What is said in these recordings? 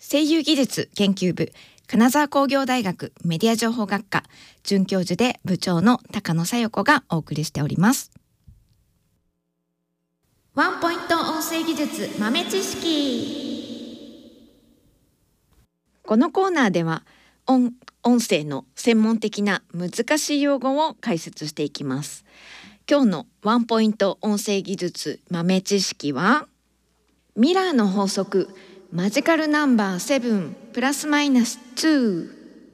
声優技術研究部金沢工業大学メディア情報学科准教授で部長の高野紗代子がお送りしております。ワンポイント音声技術豆知識。このコーナーでは音声の専門的な難しい用語を解説していきます。今日のワンポイント音声技術豆知識は、ミラーの法則マジカルナンバー7プラスマイナス2。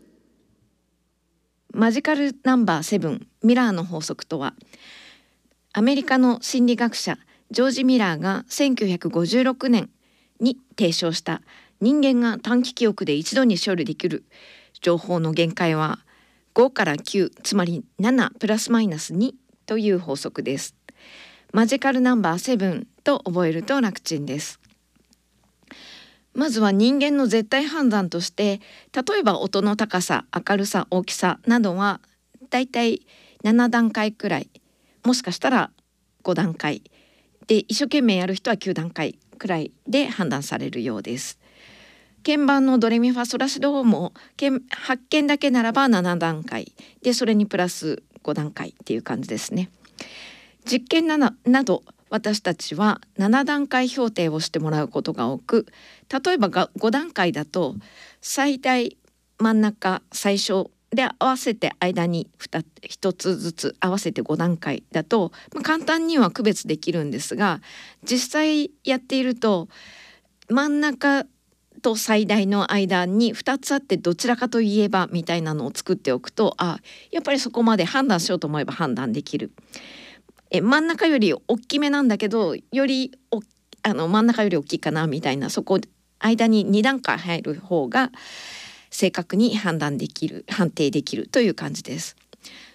マジカルナンバー7ミラーの法則とは、アメリカの心理学者ジョージ・ミラーが1956年に提唱した人間が短期記憶で一度に処理できる情報の限界は5から9、つまり7プラスマイナス2という法則です。マジカルナンバー7と覚えると楽ちんです。まずは人間の絶対判断として、例えば音の高さ、明るさ、大きさなどはだいたい7段階くらい、もしかしたら5段階で、一生懸命やる人は9段階くらいで判断されるようです。鍵盤のドレミファソラシドも発見だけならば7段階で、それにプラス5段階っていう感じですね。実験など私たちは7段階評定をしてもらうことが多く、例えば5段階だと最大、真ん中、最小で合わせて間に1つずつ合わせて5段階だと、簡単には区別できるんですが、実際やっていると真ん中と最大の間に2つあって、どちらかといえばみたいなのを作っておくと、やっぱりそこまで判断しようと思えば判断できる。真ん中より大きめなんだけど、より真ん中より大きいかなみたいな、そこ間に2段階入る方が正確に判定できるという感じです。